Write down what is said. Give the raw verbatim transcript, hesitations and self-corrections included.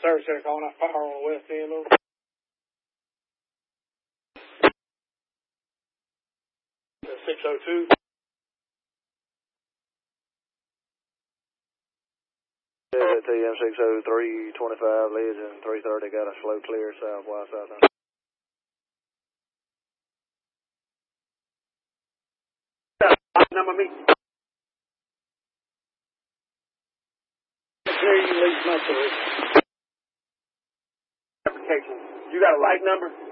Service center calling out fire on the west end, over. six oh two. T M six oh three, twenty-five leads and three thirty, got a slow clear southwest south. Number me. Here you leave muscle. Application. You got a light number?